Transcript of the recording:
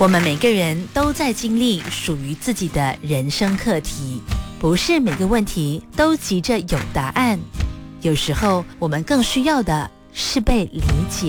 我们每个人都在经历属于自己的人生课题，不是每个问题都急着有答案，有时候我们更需要的是被理解。